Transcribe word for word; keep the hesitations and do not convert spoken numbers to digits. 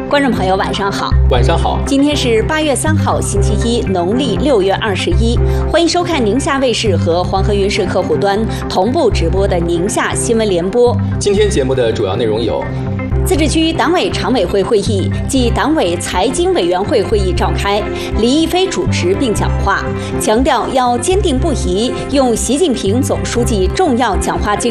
观众朋友，晚上好。 晚上好。 今天是八月三号，星期一，农历六月二十一。欢迎收看宁夏卫视和黄河云视客户端同步直播的宁夏新闻联播。 今天节目的主要内容有： 自治区党委常委会会议暨党委财经委员会会议召开，李毅飞主持并讲话，强调要坚定不移用习近平总书记重要讲话精